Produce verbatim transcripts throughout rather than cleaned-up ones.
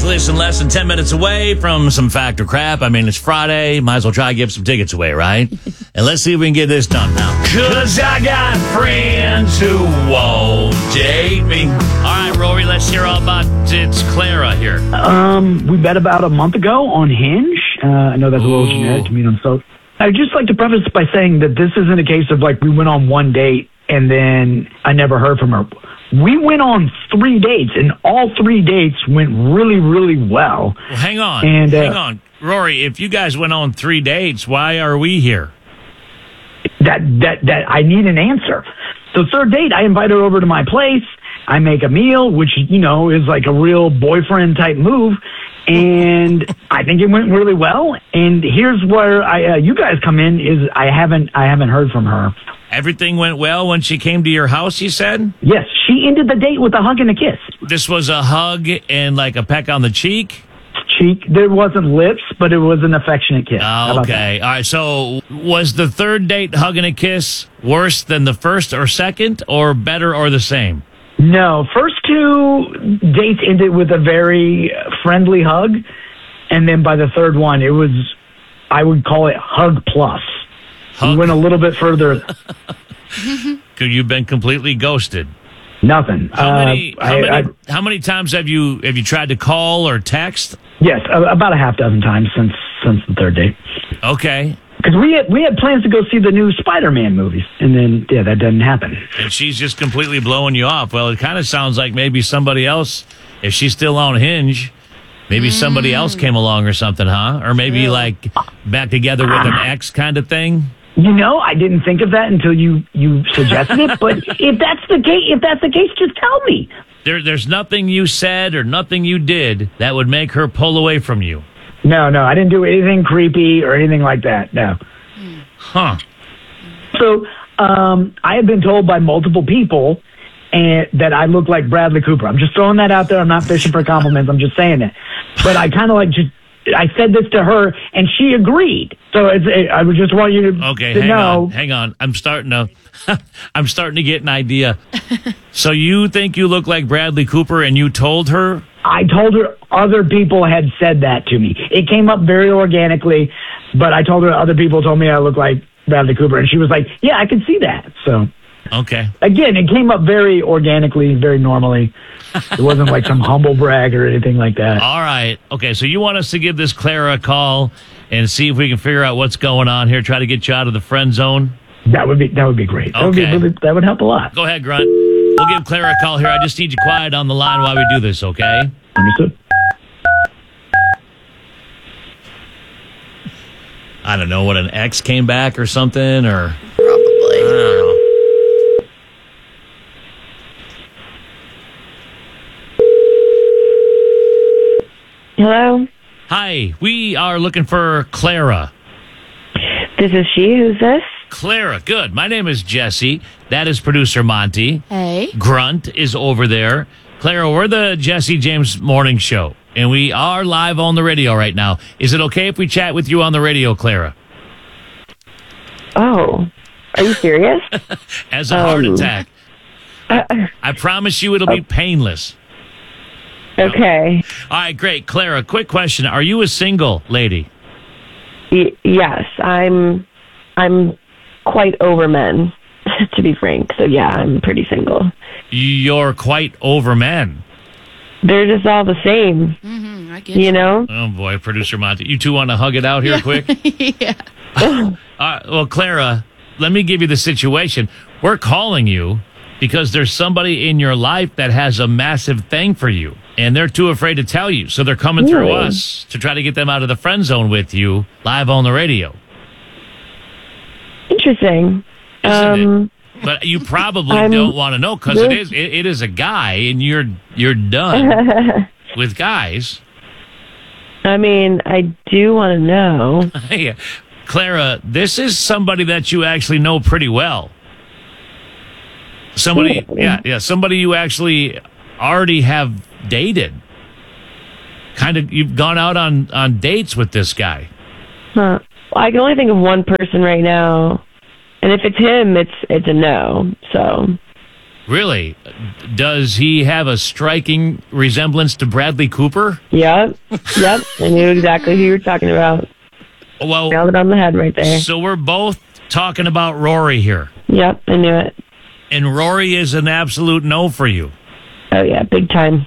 It's less less than ten minutes away from some fact or crap. I mean, it's Friday. Might as well try to give some tickets away, right? And let's see if we can get this done now. Because I got friends who won't date me. All right, Rory, let's hear all about it's Clara here. Um, we met about a month ago on Hinge. Uh, I know that's a little Ooh. generic to me. I'm so. I'd just like to preface by saying that this isn't a case of like we went on one date and then I never heard from her. We went on three dates, and all three dates went really, really well. Well, hang on. And, uh, hang on. Rory, if you guys went on three dates, why are we here? That that that I need an answer. So third date, I invite her over to my place. I make a meal, which, you know, is like a real boyfriend type move. And I think it went really well. And here's where I, uh, you guys come in is I haven't, I haven't heard from her. Everything went well when she came to your house, you said? Yes. She ended the date with a hug and a kiss. This was a hug and like a peck on the cheek? Cheek. There wasn't lips, but it was an affectionate kiss. Oh, okay. All right. So was the third date hug and a kiss worse than the first or second, or better or the same? No, first two dates ended with a very friendly hug, and then by the third one, it was, I would call it hug plus. Hug. We went a little bit further. Could you've been completely ghosted? Nothing. How many? Uh, how, I, many I, how many times have you have you tried to call or text? yes, about a half dozen times since since the third date. Okay. Because we had, we had plans to go see the new Spider-Man movies, and then, yeah, that didn't happen. And she's just completely blowing you off. Well, it kind of sounds like maybe somebody else, if she's still on Hinge, maybe mm. somebody else came along or something, huh? Or maybe, True. like, back together with an ex kind of thing? You know, I didn't think of that until you, you suggested it, but if that's the case, if that's the case, just tell me. There, there's nothing you said or nothing you did that would make her pull away from you. No, no, I didn't do anything creepy or anything like that, no. Huh. So, um, I have been told by multiple people and, that I look like Bradley Cooper. I'm just throwing that out there. I'm not fishing for compliments. I'm just saying it. But I kind of like just, I said this to her, and she agreed. So it's, it, I would just want you to, okay, to hang know. on, hang on. I'm starting to, I'm starting to get an idea. So you think you look like Bradley Cooper, and you told her? I told her other people had said that to me. It came up very organically, but I told her other people told me I look like Bradley Cooper, and she was like, yeah, I can see that. So, okay. Again, it came up very organically, very normally. It wasn't like some humble brag or anything like that. All right. Okay, so you want us to give this Clara a call and see if we can figure out what's going on here, try to get you out of the friend zone? That would be that would be great. That, Okay. would, be really, that would help a lot. Go ahead, Grunt. We'll give Clara a call here. I just need you quiet on the line while we do this, okay? Understood. I don't know, what, an ex came back or something, or... Probably. I don't know. Hello, Hi, we are looking for Clara. this is she. Who's this? Clara, good. My name is Jesse. That is producer Monty. Hey. Grunt is over there. Clara, we're the Jesse James Morning Show, and we are live on the radio right now. Is it okay if we chat with you on the radio, Clara? Oh, are you serious? As a heart Um, attack. uh, I promise you it'll be painless. okay. All right, great. Clara, quick question. Are you a single lady? Y- yes, I'm. I'm quite over men, to be frank. So yeah, I'm pretty single. You're quite over men. They're just all the same, Mm-hmm, I get you know. Oh, boy, producer Monty. You two want to hug it out here quick? yeah. All right, well, Clara, let me give you the situation. We're calling you because there's somebody in your life that has a massive thing for you, and they're too afraid to tell you. So they're coming through Really? us to try to get them out of the friend zone with you live on the radio. Interesting. Isn't um, it? But you probably I'm- don't want to know because it is it, it is a guy, and you're you're done with guys. I mean, I do want to know. Hey, Clara, this is somebody that you actually know pretty well. Somebody, Really? yeah, yeah, somebody you actually already have dated. Kind of, you've gone out on, on dates with this guy. Huh. Well, I can only think of one person right now, and if it's him, it's it's a no. So Really? Does he have a striking resemblance to Bradley Cooper? Yep. Yep. I knew exactly who you were talking about. Well, Nailed it on the head right there. so we're both talking about Rory here. Yep. I knew it. And Rory is an absolute no for you. Oh, yeah. Big time.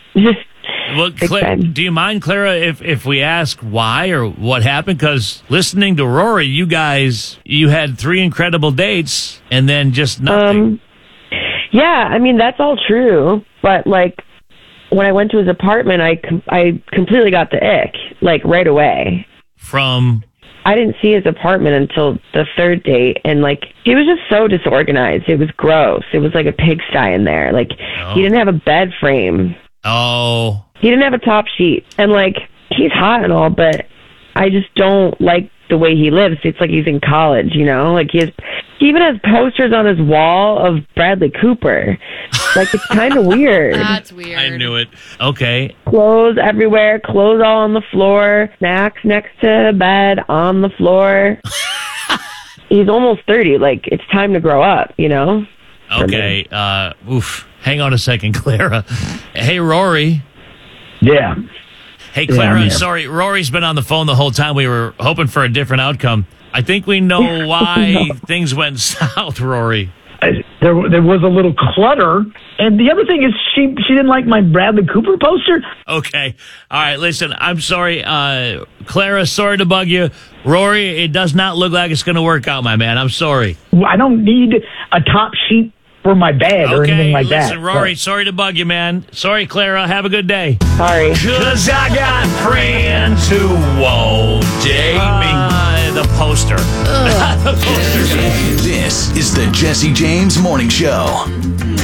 Well, Big Cla- time. do you mind, Clara, if, if we ask why or what happened? Because listening to Rory, you guys, you had three incredible dates and then just nothing. Um, yeah, I mean, that's all true. But, like, when I went to his apartment, I, com- I completely got the ick, like, right away. From, I didn't see his apartment until the third date, and, like, he was just so disorganized. It was gross. It was like a pigsty in there. Like, Oh. he didn't have a bed frame. oh, He didn't have a top sheet. And, like, he's hot and all, but I just don't like the way he lives. It's like he's in college, you know? Like, he has, he even has posters on his wall of Bradley Cooper. Like, it's kind of weird. That's weird. I knew it. Okay. Clothes everywhere, clothes all on the floor, snacks next to bed on the floor. He's almost thirty. Like, it's time to grow up, you know? Okay. Uh, oof. Hang on a second, Clara. Hey, Rory. Yeah. Hey, Yeah, Clara. I'm here. Sorry, Rory's been on the phone the whole time. We were hoping for a different outcome. I think we know why things went south, Rory. I, there, there was a little clutter. And the other thing is she, she didn't like my Bradley Cooper poster. Okay. All right. Listen, I'm sorry. Uh, Clara, sorry to bug you. Rory, it does not look like it's going to work out, my man. I'm sorry. I don't need a top sheet for my bed or Okay. anything like Listen, that. Rory, But- sorry to bug you, man. Sorry, Clara. Have a good day. Sorry. Cause I got friends who won't date me. Uh, the poster. the poster. This is the Jesse James Morning Show.